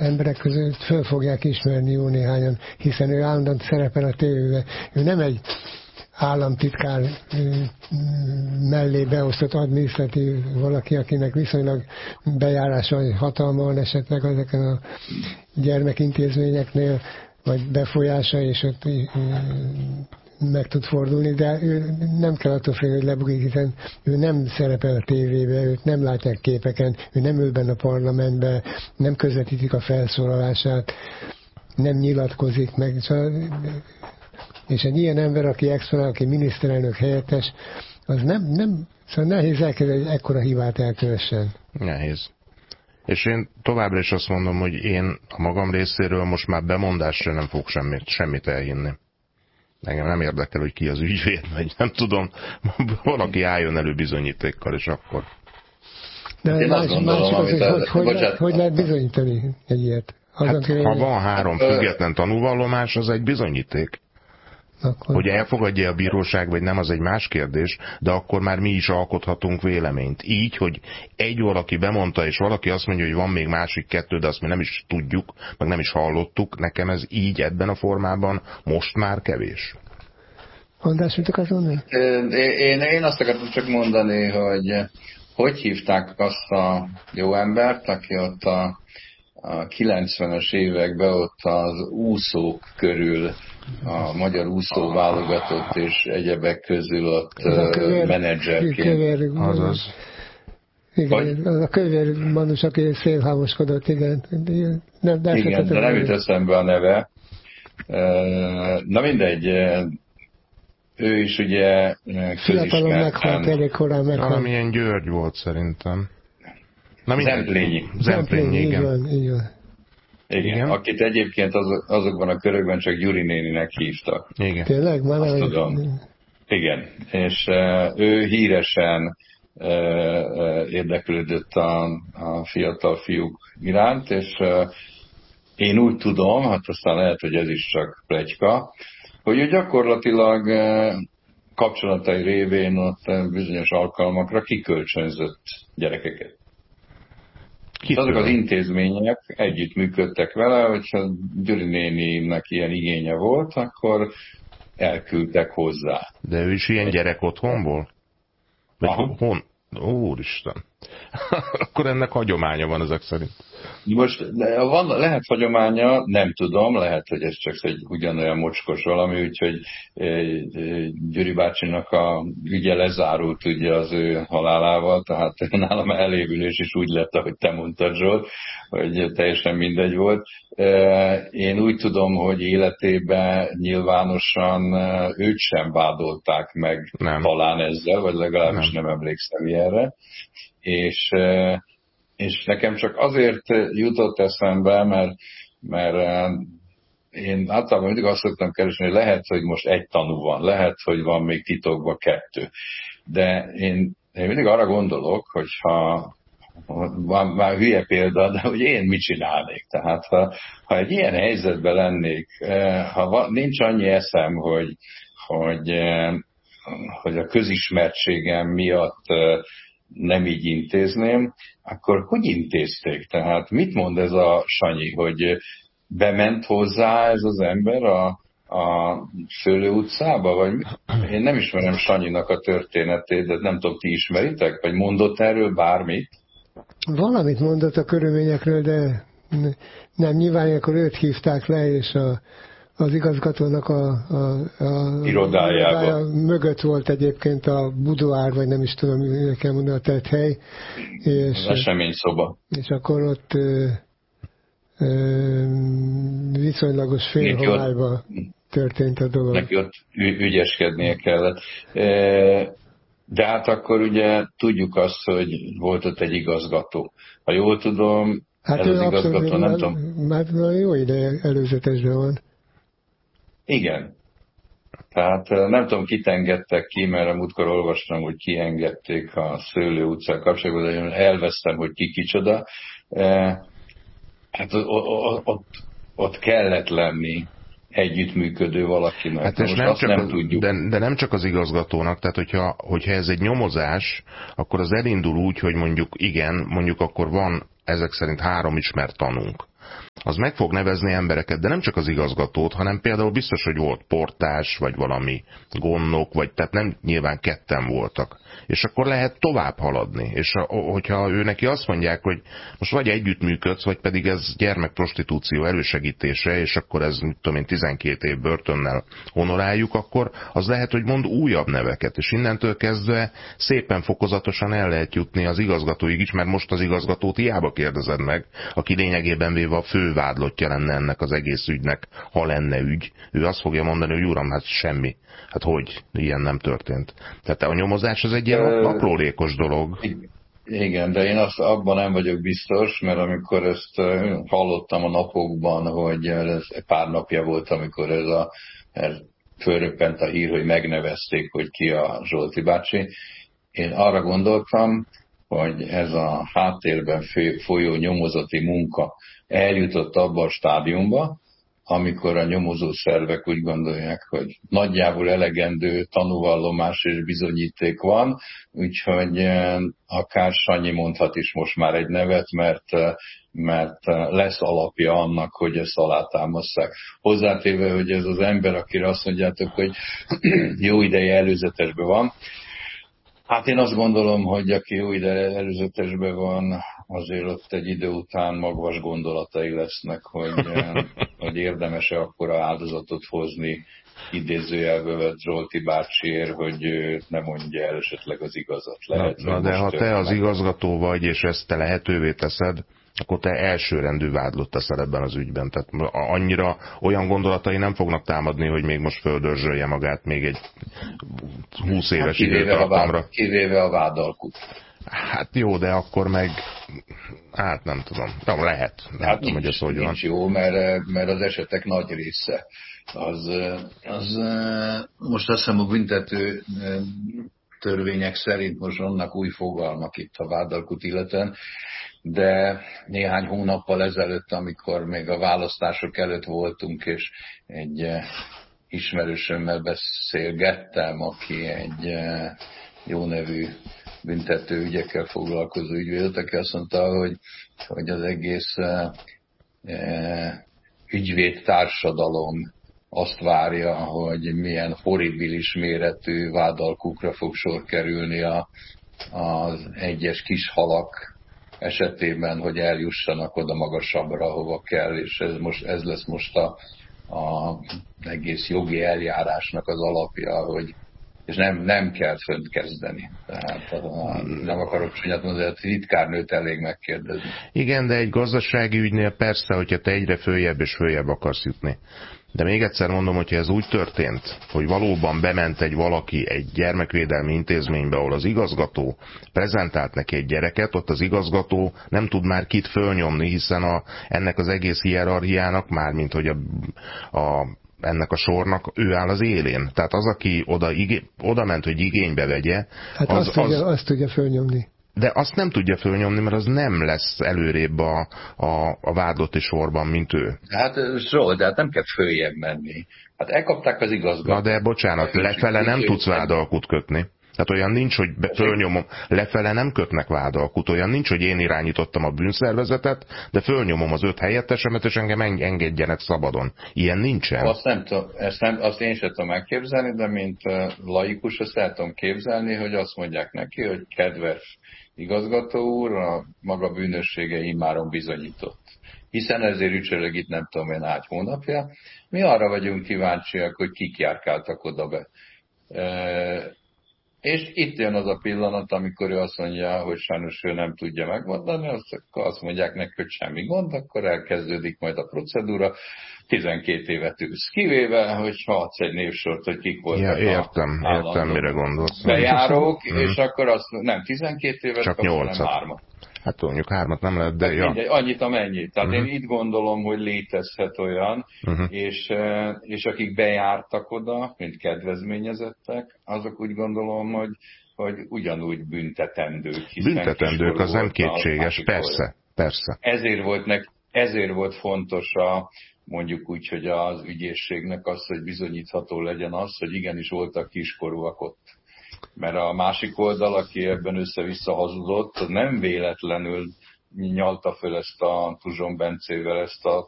emberek között föl fogják ismerni jó néhányan, hiszen ő állandóan szerepel a tévében. Ő nem egy államtitkár mellé beosztott adminisztratív valaki, akinek viszonylag bejárása, hatalma van esetleg ezeken a gyermekintézményeknél, vagy befolyása, és ott meg tud fordulni, de ő nem kell attól félni, hogy lebukik, hiszen ő nem szerepel a tévébe, őt nem látják képeken, ő nem ül benne a parlamentbe, nem közvetítik a felszólalását, nem nyilatkozik meg. És egy ilyen ember, aki exponál, aki miniszterelnök helyettes, az nem szóval nehéz elkezdeni, hogy ekkora hibát elkövessen. Nehéz. És én továbbra is azt mondom, hogy én a magam részéről most már bemondásra nem fogok semmit elhinni. Engem nem érdekel, hogy ki az ügyvéd, vagy nem tudom, valaki álljon elő bizonyítékkal, és akkor. De hogy lehet bizonyítani egy ilyet? Hát, ha van 3 független tanúvallomás, az egy bizonyíték. Akkor... Hogy elfogadja a bíróság, vagy nem, az egy más kérdés, de akkor már mi is alkothatunk véleményt. Így, hogy egy valaki bemondta, és valaki azt mondja, hogy van még másik 2, de azt mi nem is tudjuk, meg nem is hallottuk, nekem ez így ebben a formában most már kevés. András, mit akarsz mondani? Én azt akartam csak mondani, hogy hívták azt a jó embert, aki ott a 90-es években ott az úszók körül, a magyar úszó válogatott és egyebek közül ott menedzserként. Azaz. Igen, az a kövér manus, aki szélhámoskodott, igen. De nem jut eszembe a neve. Na mindegy, ő is ugye fiatalon meghalt, elég korán meghalt. Valamilyen György volt szerintem. Zemplényi, igen. Így van. Igen, akit egyébként azokban a körökben csak Gyuri néninek hívtak. Igen. Tényleg? Már azt tudom. Igen, és ő híresen érdeklődött a fiatal fiúk iránt, és én úgy tudom, hát aztán lehet, hogy ez is csak pletyka, hogy ő gyakorlatilag kapcsolatai révén ott bizonyos alkalmakra kikölcsönzött gyerekeket. Azok az intézmények együttműködtek vele, hogyha Gyuri néninek ilyen igénye volt, akkor elküldtek hozzá. De ő is ilyen gyerek otthonból? Úristen. Akkor ennek hagyománya van ezek szerint. Most lehet hagyománya, nem tudom, lehet, hogy ez csak egy ugyanolyan mocskos valami, úgyhogy Gyuri bácsinak a ügye lezárult ugye az ő halálával, tehát nálam elévülés is úgy lett, ahogy te mondtad, Zsolt, hogy teljesen mindegy volt. Én úgy tudom, hogy életében nyilvánosan őt sem vádolták meg talán ezzel, vagy legalábbis nem emlékszem ilyenre. És nekem csak azért jutott eszembe, mert én általában mindig azt szoktam keresni, hogy lehet, hogy most egy tanú van, lehet, hogy van még titokban 2. De én mindig arra gondolok, hogy ha van már hülye példa, de hogy én mit csinálnék. Tehát ha egy ilyen helyzetben lennék, ha nincs annyi eszem, hogy a közismertségem miatt nem így intézném, akkor hogy intézték? Tehát mit mond ez a Sanyi, hogy bement hozzá ez az ember a Szőlő utcába? Vagy én nem ismerem Sanyinak a történetét, de nem tudom, ti ismeritek? Vagy mondott erről bármit? Valamit mondott a körülményekről, de nem, nyilván akkor őt hívták le, és az igazgatónak a irodája mögött volt egyébként a budoár, vagy nem is tudom, minek kell mondani, a tett hely. Az eseményszoba. És akkor ott viszonylagos félhomályban történt a dolog. Neki ott ügyeskednie kellett. De hát akkor ugye tudjuk azt, hogy volt ott egy igazgató. Ha jól tudom, hát ez az igazgató, nem tudom. Már jó ideje előzetesben van. Igen. Tehát nem tudom, kit engedtek ki, mert a múltkor olvastam, hogy kiengedték a Szőlő utcán kapcsolatban, de én elvesztem, hogy ki kicsoda. Hát ott kellett lenni együttműködő valakinek. Hát és nem tudjuk. De nem csak az igazgatónak, tehát hogyha ez egy nyomozás, akkor az elindul úgy, hogy mondjuk igen, mondjuk akkor van ezek szerint 3 ismert tanúnk. az meg fog nevezni embereket, de nem csak az igazgatót, hanem például biztos, hogy volt portás, vagy valami gondnok, vagy tehát nem nyilván ketten voltak. És akkor lehet tovább haladni. És hogyha ő neki azt mondják, hogy most vagy együttműködsz, vagy pedig ez gyermekprostitúció elősegítése, és akkor ez, mit tudom én, 12 év börtönnel honoráljuk, akkor az lehet, hogy mond újabb neveket. És innentől kezdve szépen fokozatosan el lehet jutni az igazgatóig is, mert most az igazgatót hiába kérdezed meg, aki lényegében véve a fő vádlottja lenne ennek az egész ügynek, ha lenne ügy. Ő azt fogja mondani, hogy uram, hát semmi. Hát hogy? Ilyen nem történt. Tehát a nyomozás az egy ilyen aprólékos dolog. Igen, de én abban nem vagyok biztos, mert amikor ezt hallottam a napokban, hogy ez pár napja volt, amikor ez fölröppent a hír, hogy megnevezték, hogy ki a Zsolti bácsi, én arra gondoltam, hogy ez a háttérben folyó nyomozati munka eljutott abba a stádiumba, amikor a nyomozó szervek úgy gondolják, hogy nagyjából elegendő tanúvallomás és bizonyíték van, úgyhogy akár Sanyi mondhat is most már egy nevet, mert lesz alapja annak, hogy ezt alátámasszák. Hozzátéve, hogy ez az ember, akire azt mondjátok, hogy jó ideje előzetesben van, hát én azt gondolom, hogy aki jó ideje előzetesben van, azért ott egy idő után magvas gondolatai lesznek, hogy érdemes-e akkora áldozatot hozni idézőjelbe vett Zsolti bácsiért, hogy ne mondja el esetleg az igazat. Lehet, na de ha te az igazgató vagy, és ezt te lehetővé teszed, akkor te elsőrendű vádlott teszel ebben az ügyben. Tehát annyira olyan gondolatai nem fognak támadni, hogy még most földörzsölje magát még egy 20 éves időtartamra. Kivéve a vádalkut. Hát jó, de akkor meg, hát nem tudom. Nem, lehet. Hát tudom, hogy ez hogy van. Nincs jó, mert az esetek nagy része az most azt hiszem a büntető törvények szerint most vannak új fogalmak itt a vádalkut illeten, de néhány hónappal ezelőtt, amikor még a választások előtt voltunk, és egy ismerősömmel beszélgettem, aki egy jó nevű büntető ügyekkel foglalkozó ügyvéd, aki azt mondta, hogy az egész ügyvéd társadalom azt várja, hogy milyen horribilis méretű vádalkukra fog sor kerülni az egyes kis halak esetében, hogy eljussanak oda magasabbra, ahova kell, és ez lesz most a egész jogi eljárásnak az alapja, hogy és nem kell fönt kezdeni. Tehát nem akarok csúnyát mondani, hogy titkárnőt elég megkérdezni. Igen, de egy gazdasági ügynél persze, hogyha te egyre följebb és följebb akarsz jutni. De még egyszer mondom, hogyha ez úgy történt, hogy valóban bement egy valaki egy gyermekvédelmi intézménybe, ahol az igazgató prezentált neki egy gyereket, ott az igazgató nem tud már kit fölnyomni, hiszen ennek az egész hierarchiának, mármint hogy ennek a sornak ő áll az élén. Tehát az, aki oda ment, hogy igénybe vegye, hát azt tudja fölnyomni. De azt nem tudja fölnyomni, mert az nem lesz előrébb a vádlotti sorban, mint ő. Hát Zsolt, de hát nem kell följebb menni. Hát elkapták az igazgatót. Na de bocsánat, lefele nem tudsz vádalkut kötni. Tehát olyan nincs, hogy fölnyomom, lefele nem kötnek vádalkut, olyan nincs, hogy én irányítottam a bűnszervezetet, de fölnyomom az 5 helyettesemet, és engem engedjenek szabadon. Ilyen nincsen. Azt én sem tudom megképzelni, de mint laikus azt el tudom képzelni, hogy azt mondják neki, hogy kedves igazgató úr, a maga bűnössége immáron bizonyított. Hiszen ezért ücsörög itt nem tudom én ágy hónapja. Mi arra vagyunk kíváncsiak, hogy kik járkáltak oda be. És itt jön az a pillanat, amikor ő azt mondja, hogy sajnos ő nem tudja megmondani, akkor azt mondják neki, hogy semmi gond, akkor elkezdődik majd a procedúra. 12 évet ülsz. Kivéve, hogyha adsz egy névsort, hogy kik voltak értem, mire gondolsz. Bejárók, és akkor azt nem 12 évet, csak 8-at. hanem 3-at. Hát mondjuk 3-at nem lehet, de ja. Mindegy, annyit amennyit. Tehát én itt gondolom, hogy létezhet olyan, és akik bejártak oda, mint kedvezményezettek, azok úgy gondolom, hogy ugyanúgy büntetendők. Büntetendők, az nem kétséges, persze. Ezért volt fontos mondjuk úgy, hogy az ügyészségnek az, hogy bizonyítható legyen az, hogy igenis voltak kiskorúak ott. Mert a másik oldal, aki ebben össze-vissza hazudott, az nem véletlenül nyalta föl ezt a Tuzson Bencével ezt a